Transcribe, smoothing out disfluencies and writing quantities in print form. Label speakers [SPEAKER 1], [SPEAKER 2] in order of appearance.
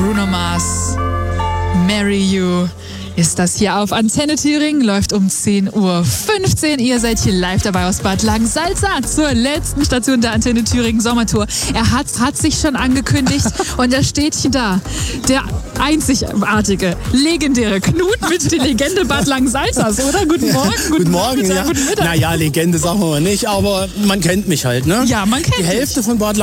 [SPEAKER 1] Bruno Mars, Marry You. Ist das hier auf Antenne Thüringen, läuft um 10:15 Uhr. Ihr seid hier live dabei aus Bad Langensalza zur letzten Station der Antenne Thüringen Sommertour. Er hat sich schon angekündigt und er steht hier da. Der einzigartige, legendäre Knut mit der Legende Bad Langensalzas, oder? Guten Morgen.
[SPEAKER 2] Guten Morgen,
[SPEAKER 1] Mittag,
[SPEAKER 2] ja.
[SPEAKER 1] Guten Mittag.
[SPEAKER 2] Naja, Legende sagen wir mal nicht, aber man kennt mich halt, ne?
[SPEAKER 1] Ja, man kennt
[SPEAKER 2] Die Hälfte von Bad